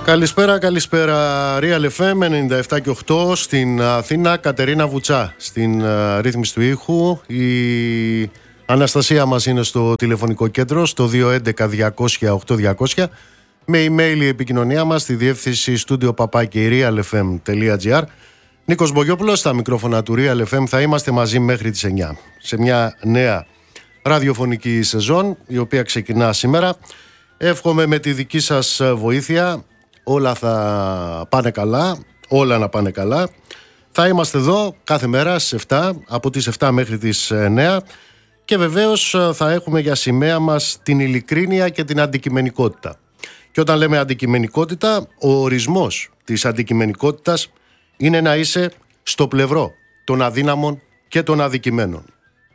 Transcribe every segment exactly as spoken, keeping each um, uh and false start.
Καλησπέρα, καλησπέρα. Real εφ εμ ενενήντα επτά και οκτώ στην Αθήνα. Κατερίνα Βουτσά στην uh, ρύθμιση του ήχου. Η Αναστασία μας είναι στο τηλεφωνικό κέντρο στο δύο έντεκα διακόσια οκτώ διακόσια. Με email η επικοινωνία μας στη διεύθυνση studio παπάκι real εφ εμ τελεία τζι άρ. Νίκος Μπογιόπουλος στα μικρόφωνα του Real εφ εμ. Θα είμαστε μαζί μέχρι τις εννιά σε μια νέα ραδιοφωνική σεζόν η οποία ξεκινά σήμερα. Εύχομαι με τη δική σας βοήθεια όλα θα πάνε καλά, όλα να πάνε καλά. Θα είμαστε εδώ κάθε μέρα στις επτά, από τις επτά μέχρι τις εννιά και βεβαίως θα έχουμε για σημαία μας την ειλικρίνεια και την αντικειμενικότητα. Και όταν λέμε αντικειμενικότητα, ο ορισμός της αντικειμενικότητας είναι να είσαι στο πλευρό των αδύναμων και των αδικημένων.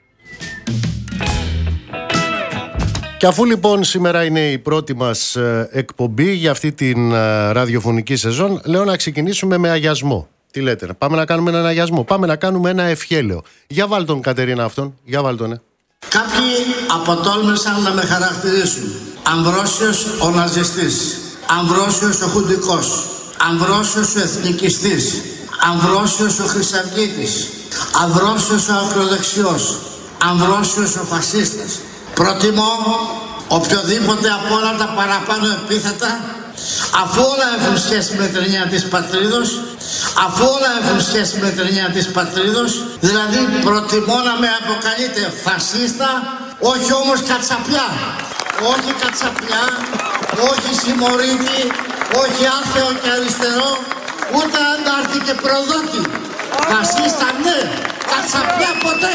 Και αφού λοιπόν σήμερα είναι η πρώτη μας εκπομπή για αυτή την ραδιοφωνική σεζόν, λέω να ξεκινήσουμε με αγιασμό. Τι λέτε, πάμε να κάνουμε έναν αγιασμό, πάμε να κάνουμε ένα ευχέλαιο. Για βάλ' τον, Κατερίνα, αυτόν, για βάλ' τον, ε. Κάποιοι αποτόλμησαν να με χαρακτηρίσουν Αμβρόσιος ο ναζιστής, Αμβρόσιος ο χουντικός, Αμβρόσιος ο εθνικιστής, Αμβρόσιος ο χρυσαυγίτης, Αμβρόσιος ο ακροδεξιός, Αμβρόσιος ο φασίστας. Προτιμώ οποιοδήποτε από όλα τα παραπάνω επίθετα, αφού όλα έχουν σχέση με την έννοια της πατρίδος, αφού όλα έχουν σχέση με την έννοια της πατρίδος, δηλαδή προτιμώ να με αποκαλείτε φασίστα, όχι όμως κατσαπλιά, όχι κατσαπλιά, όχι συμμορίτη, όχι άθεο και αριστερό, ούτε αντάρτη και προδότη. Φασίστα ναι, κατσαπλιά ποτέ.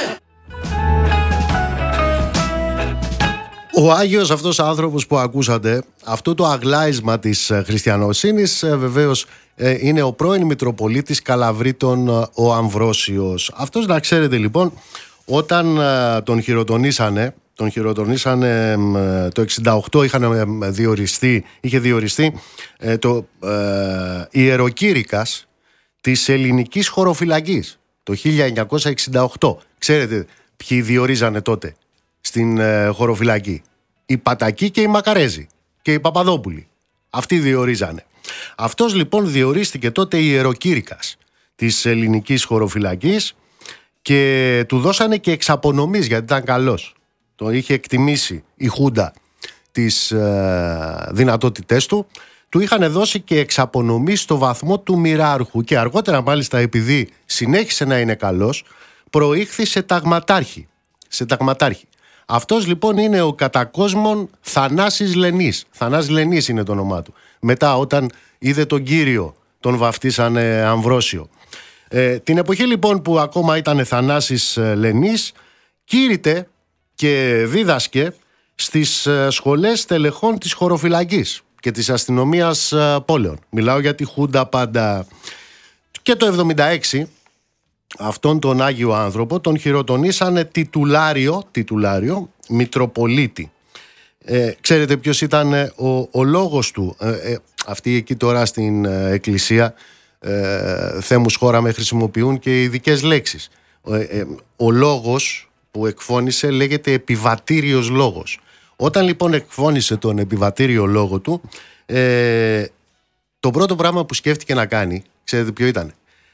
Ο Άγιος αυτός άνθρωπος που ακούσατε, αυτό το αγλάισμα της χριστιανοσύνης, βεβαίως είναι ο πρώην Μητροπολίτης Καλαβρίτων, ο Αμβρόσιος. Αυτός, να ξέρετε λοιπόν, όταν τον χειροτονήσανε, τον χειροτονήσανε το εξήντα οκτώ, είχαν διοριστεί, είχε διοριστεί το ε, ιεροκήρυκας της ελληνικής χωροφυλακής το χίλια εννιακόσια εξήντα οκτώ. Ξέρετε ποιοι διορίζανε τότε στην ε, χωροφυλακή? Οι Πατακοί και οι Μακαρέζοι και οι Παπαδόπουλοι. Αυτοί διορίζανε. Αυτός λοιπόν διορίστηκε τότε ιεροκήρυκας της ελληνικής χωροφυλακής και του δώσανε και εξαπονομής γιατί ήταν καλός. Το είχε εκτιμήσει η Χούντα τις ε, δυνατότητές του. Του είχαν δώσει και εξαπονομή στο βαθμό του μοιράρχου και αργότερα μάλιστα, επειδή συνέχισε να είναι καλός, προήχθη σε ταγματάρχη. Σε ταγματάρχη. Αυτός λοιπόν είναι ο κατακόσμων Θανάσης Λενής. Θανάσης Λενής είναι το όνομά του. Μετά όταν είδε τον Κύριο τον βαφτίσανε Αμβρόσιο. Ε, την εποχή λοιπόν που ακόμα ήταν Θανάσης Λενής, κήρυτε και δίδασκε στις σχολές τελεχών της χωροφυλακής και της αστυνομίας πόλεων. Μιλάω για τη Χούντα πάντα. Και το εβδομήντα έξι αυτόν τον Άγιο άνθρωπο τον χειροτονήσανε τιτουλάριο, τιτουλάριο Μητροπολίτη. Ε, ξέρετε ποιος ήταν ο, ο λόγος του? Ε, ε, αυτοί εκεί τώρα στην ε, εκκλησία ε, θέμους χώρα με χρησιμοποιούν και ειδικές λέξεις. Ε, ε, ο λόγος που εκφώνησε λέγεται επιβατήριος λόγος. Όταν λοιπόν εκφώνησε τον επιβατήριο λόγο του, ε, το πρώτο πράγμα που σκέφτηκε να κάνει, ξέρετε ποιο ήταν?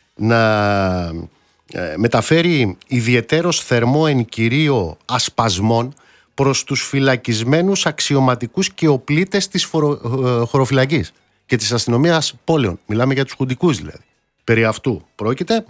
Να μεταφέρει ιδιαιτέρως θερμό εν κυρίω ασπασμών προς τους φυλακισμένους αξιωματικούς και οπλίτες της φορο, ε, χωροφυλακής και της αστυνομίας πόλεων. Μιλάμε για τους χουντικούς δηλαδή. Περί αυτού πρόκειται,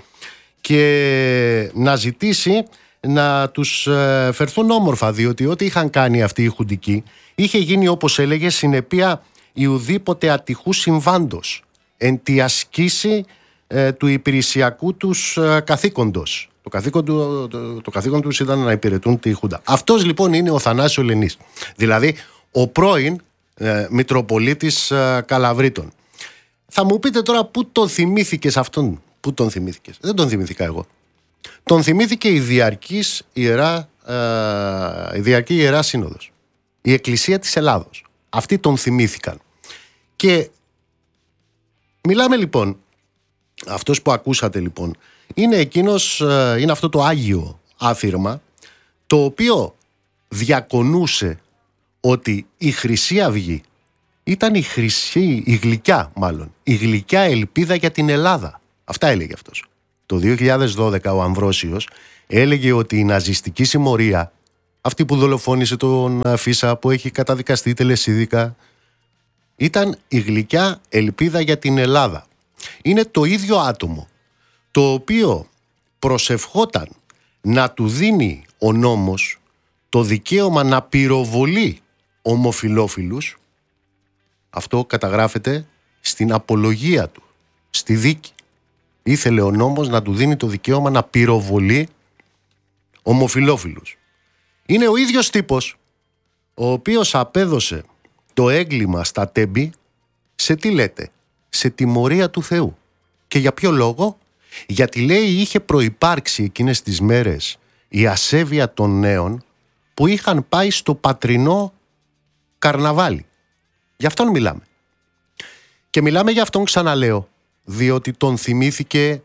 και να ζητήσει να τους ε, φερθούν όμορφα, διότι ό,τι είχαν κάνει αυτοί οι χουντικοί είχε γίνει, όπως έλεγε, συνεπία ιουδήποτε ατυχού συμβάντος εν τη ασκήση του υπηρεσιακού τους καθήκοντος. Το καθήκον, του, το, το καθήκον τους ήταν να υπηρετούν τη Χούντα. Αυτός λοιπόν είναι ο Θανάσιος Λενής. Δηλαδή ο πρώην ε, Μητροπολίτης ε, Καλαβρίτων. Θα μου πείτε τώρα πού τον θυμήθηκες αυτόν? Πού τον θυμήθηκες? Δεν τον θυμήθηκα εγώ. Τον θυμήθηκε η διαρκής ιερά, ε, η διαρκή ιερά σύνοδος. Η Εκκλησία της Ελλάδος. Αυτοί τον θυμήθηκαν. Και μιλάμε λοιπόν, αυτός που ακούσατε λοιπόν είναι εκείνος, είναι αυτό το Άγιο άφηρμα το οποίο διακονούσε ότι η Χρυσή Αυγή ήταν η χρυσή, η γλυκιά μάλλον, η γλυκιά ελπίδα για την Ελλάδα. Αυτά έλεγε αυτός. Το δύο χιλιάδες δώδεκα ο Αμβρόσιος έλεγε ότι η ναζιστική συμμορία, αυτή που δολοφόνησε τον Φίσα, που έχει καταδικαστεί τελεσίδικα, ήταν η γλυκιά ελπίδα για την Ελλάδα. Είναι το ίδιο άτομο το οποίο προσευχόταν να του δίνει ο νόμος το δικαίωμα να πυροβολεί ομοφυλόφιλους. Αυτό καταγράφεται στην απολογία του, στη δίκη. Ήθελε ο νόμος να του δίνει το δικαίωμα να πυροβολεί ομοφυλόφιλους. Είναι ο ίδιος τύπος ο οποίος απέδωσε το έγκλημα στα Τέμπη σε τι λέτε, σε τιμωρία του Θεού. Και για ποιο λόγο? Γιατί λέει είχε προϋπάρξει εκείνες τις μέρες η ασέβεια των νέων που είχαν πάει στο πατρινό καρναβάλι. Γι' αυτόν μιλάμε. Και μιλάμε για αυτόν, ξαναλέω, διότι τον θυμήθηκε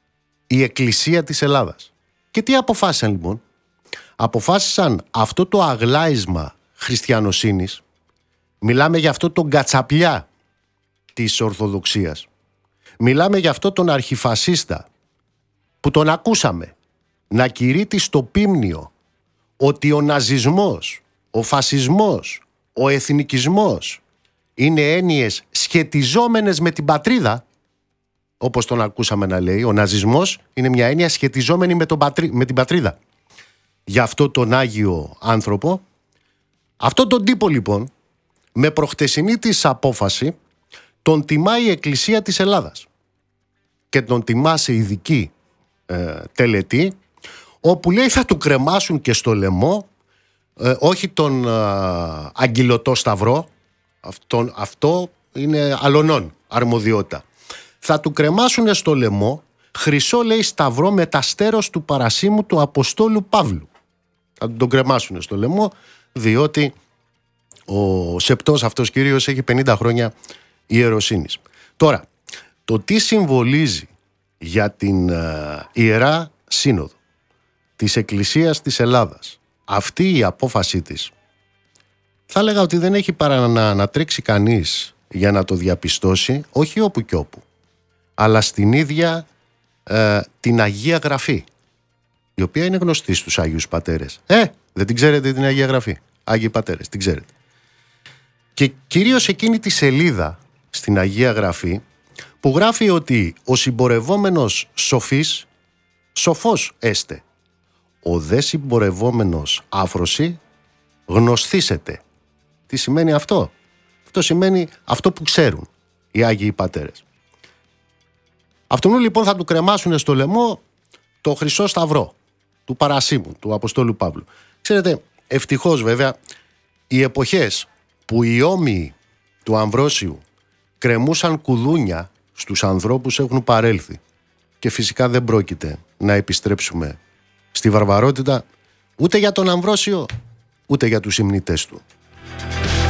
η Εκκλησία της Ελλάδας. Και τι αποφάσισαν λοιπόν? Αποφάσισαν αυτό το αγλάισμα χριστιανοσύνης, μιλάμε για αυτό τον κατσαπλιά της Ορθοδοξίας, μιλάμε για αυτό τον αρχιφασίστα που τον ακούσαμε να κηρύττει στο Πίμνιο ότι ο ναζισμός, ο φασισμός, ο εθνικισμός είναι έννοιες σχετιζόμενες με την πατρίδα. Όπως τον ακούσαμε να λέει, ο ναζισμός είναι μια έννοια σχετιζόμενη με, τον πατρί... με την πατρίδα. Για αυτό τον Άγιο άνθρωπο, αυτόν τον τύπο λοιπόν, με προχτεσινή της απόφαση, τον τιμά η Εκκλησία της Ελλάδας και τον τιμά σε ειδική ε, τελετή, όπου λέει θα του κρεμάσουν και στο λαιμό ε, όχι τον ε, αγγυλωτό σταυρό, αυτό, αυτό είναι αλωνών αρμοδιότητα. Θα του κρεμάσουν στο λαιμό χρυσό, λέει, σταυρό με τα στέρος του παρασίμου του Αποστόλου Παύλου. Θα τον κρεμάσουν στο λαιμό, διότι ο σεπτός αυτός κύριος έχει πενήντα χρόνια ιεροσύνης. Τώρα, το τι συμβολίζει για την ε, Ιερά Σύνοδο της Εκκλησίας της Ελλάδας αυτή η απόφασή της, θα έλεγα ότι δεν έχει παρά να, να τρέξει κανείς για να το διαπιστώσει, όχι όπου και όπου, αλλά στην ίδια ε, την Αγία Γραφή, η οποία είναι γνωστή στους Άγιους Πατέρες. Ε, δεν την ξέρετε την Αγία Γραφή? Άγιοι Πατέρες, την ξέρετε. Και κυρίως εκείνη τη σελίδα στην Αγία Γραφή που γράφει ότι ο συμπορευόμενος σοφής, σοφός έστε. Ο δε συμπορευόμενος άφρωση, γνωστήσετε. Τι σημαίνει αυτό? Αυτό σημαίνει αυτό που ξέρουν οι Άγιοι Πατέρες. Αυτόν λοιπόν θα του κρεμάσουν στο λαιμό το χρυσό σταυρό του παρασίμου, του Αποστόλου Παύλου. Ξέρετε, ευτυχώς βέβαια, οι εποχές που οι όμοιοι του Αμβρόσιου κρεμούσαν κουδούνια στους ανθρώπους έχουν παρέλθει. Και φυσικά δεν πρόκειται να επιστρέψουμε στη βαρβαρότητα ούτε για τον Αμβρόσιο, ούτε για τους υμνητές του.